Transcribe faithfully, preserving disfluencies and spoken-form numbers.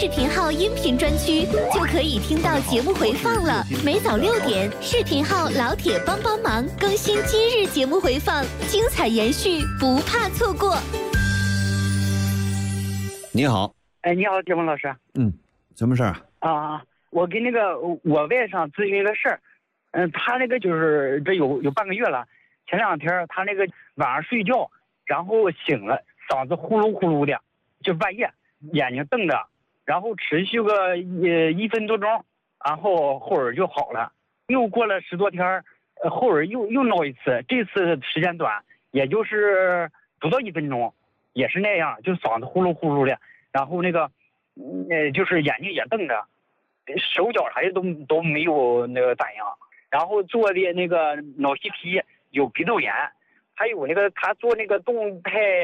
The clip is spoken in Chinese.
视频号音频专区就可以听到节目回放了。每早六点，视频号老铁帮帮忙更新今日节目回放，精彩延续，不怕错过。 你好。 哎，你好，杰峰老师。 嗯，什么事儿啊？我跟那个我外甥咨询一个事儿。嗯，他那个就是这有有半个月了。前两天他那个晚上睡觉，然后醒了，嗓子呼噜呼噜的，就半夜眼睛瞪着，然后持续个呃一分多钟，然后后儿就好了。又过了十多天，呃后儿又又闹一次，这次时间短，也就是不到一分钟，也是那样，就嗓子呼噜呼噜的，然后那个呃就是眼睛也瞪着，手脚啥的都都没有那个反应。然后做的那个脑 C T 有鼻窦炎，还有那个他做那个动态